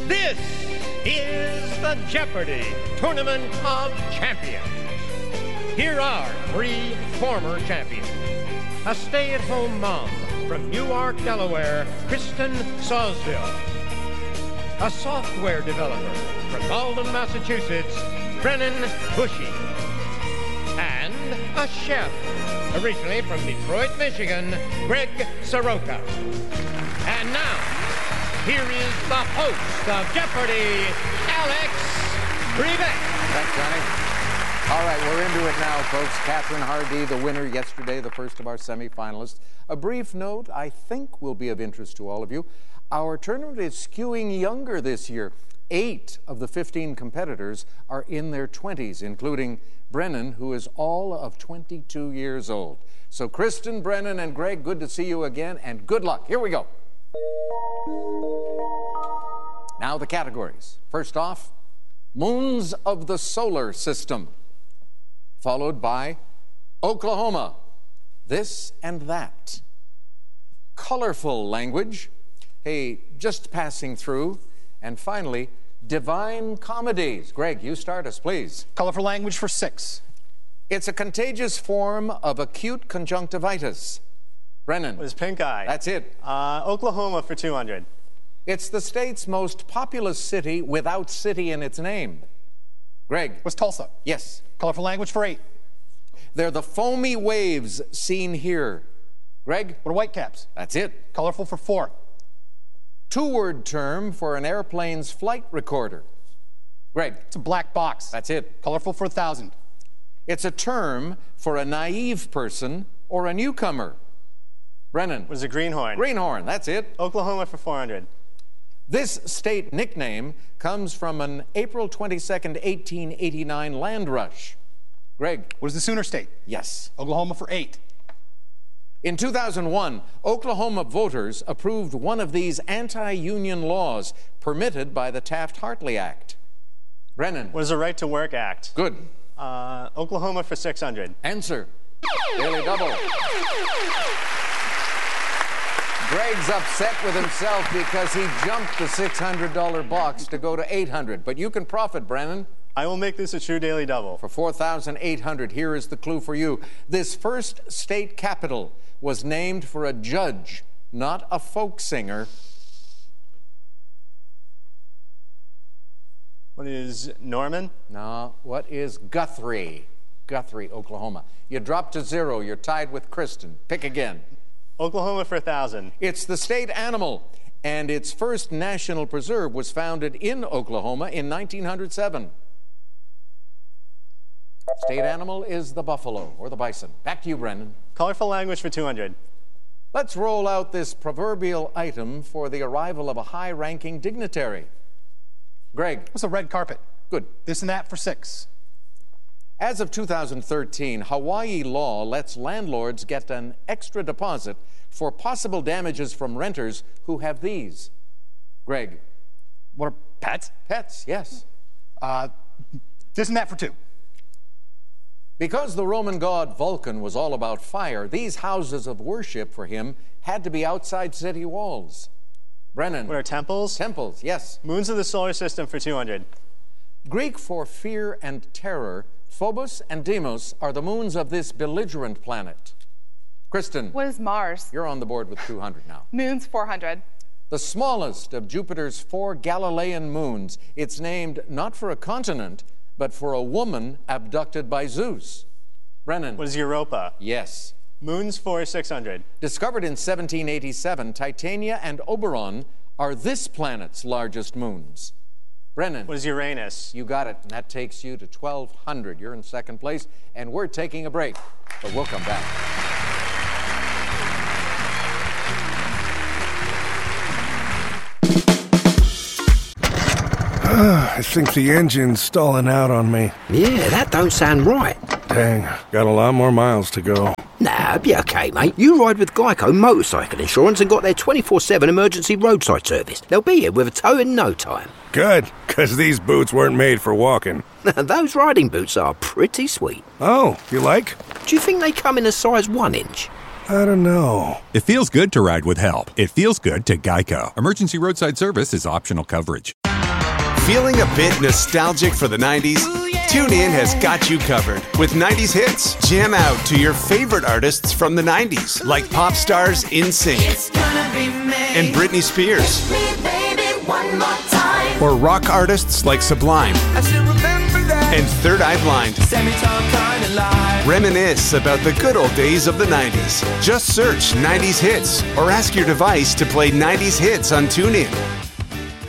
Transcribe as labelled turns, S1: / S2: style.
S1: This is the Jeopardy! Tournament of Champions. Here are 3 former champions. A stay-at-home mom from Newark, Delaware, Kristen Sawsville. A software developer from Malden, Massachusetts, Brennan Bushy. And a chef, originally from Detroit, Michigan, Greg Soroka. And now, here is the host of Jeopardy, Alex Trebek.
S2: Thanks, Johnny. All right, we're into it now, folks. Catherine Hardy, the winner yesterday, the first of our semifinalists. A brief note I think will be of interest to all of you. Our tournament is skewing younger this year. 8 of the 15 competitors are in their 20s, including Brennan, who is all of 22 years old. So Kristen, Brennan, and Greg, good to see you again, and good luck. Here we go. Now the categories. First off, moons of the solar system, followed by Oklahoma, this and that. Colorful language, hey, just passing through. And finally, divine comedies. Greg, you start us, please.
S3: Colorful language for 6.
S2: It's a contagious form of acute conjunctivitis. Brennan.
S4: It was pink eye.
S2: That's it.
S4: Oklahoma for 200.
S2: It's the state's most populous city without city in its name. Greg.
S3: Was Tulsa.
S2: Yes.
S3: Colorful language for 8.
S2: They're the foamy waves seen here. Greg.
S3: What are Whitecaps?
S2: That's it.
S3: Colorful for 4.
S2: 2-word term for an airplane's flight recorder. Greg.
S3: It's a black box.
S2: That's it.
S3: Colorful for 1,000.
S2: It's a term for a naive person or a newcomer. Brennan.
S4: It was a greenhorn.
S2: Greenhorn, that's it.
S4: Oklahoma for 400.
S2: This state nickname comes from an April 22nd, 1889 land rush. Greg.
S3: What is the Sooner State?
S2: Yes.
S3: Oklahoma for 8.
S2: In 2001, Oklahoma voters approved one of these anti-union laws permitted by the Taft-Hartley Act. Brennan.
S4: What is the Right to Work Act?
S2: Good.
S4: Oklahoma for 600.
S2: Answer. Daily double. Greg's upset with himself because he jumped the $600 box to go to $800. But you can profit, Brennan.
S4: I will make this a true daily double.
S2: For $4,800, here is the clue for you. This first state capital was named for a judge, not a folk singer.
S4: What is Norman?
S2: No, what is Guthrie? Guthrie, Oklahoma. You dropped to 0. You're tied with Kristen. Pick again.
S4: Oklahoma for 1,000.
S2: It's the state animal, and its first national preserve was founded in Oklahoma in 1907. State animal is the buffalo or the bison. Back to you, Brendan.
S4: Colorful language for 200.
S2: Let's roll out this proverbial item for the arrival of a high-ranking dignitary. Greg.
S3: What's a red carpet?
S2: Good.
S3: This and that for 6.
S2: As of 2013, Hawaii law lets landlords get an extra deposit for possible damages from renters who have these. Greg.
S3: What are pets?
S2: Pets, yes.
S3: This and that for 2.
S2: Because the Roman god Vulcan was all about fire, these houses of worship for him had to be outside city walls. Brennan.
S4: What are temples?
S2: Temples, yes.
S4: Moons of the solar system for 200.
S2: Greek for fear and terror, Phobos and Deimos are the moons of this belligerent planet. Kristen.
S5: What is Mars?
S2: You're on the board with 200 now.
S5: Moons 400.
S2: The smallest of Jupiter's 4 Galilean moons. It's named not for a continent, but for a woman abducted by Zeus. Brennan.
S4: What is Europa?
S2: Yes.
S4: Moons for 600.
S2: Discovered in 1787, Titania and Oberon are this planet's largest moons. Brennan.
S4: What is Uranus?
S2: You got it, and that takes you to 1,200. You're in second place, and we're taking a break, but we'll come back.
S6: I think the engine's stalling out on me.
S7: Yeah, that don't sound right.
S6: Dang, got a lot more miles to go.
S7: Nah, be okay, mate. You ride with Geico Motorcycle Insurance and got their 24/7 emergency roadside service. They'll be here with a tow in no time.
S6: Good, because these boots weren't made for walking.
S7: Those riding boots are pretty sweet.
S6: Oh, you like?
S7: Do you think they come in a size 1 inch?
S6: I don't know.
S8: It feels good to ride with help. It feels good to Geico. Emergency roadside service is optional coverage.
S5: Feeling a bit nostalgic for the 90s? TuneIn has got you covered with 90s hits. Jam out to your favorite artists from the 90s, like pop stars NSYNC and Britney Spears. Or rock artists like Sublime and Third Eye Blind. Reminisce about the good old days of the 90s. Just search 90s hits or ask your device to play 90s hits on TuneIn.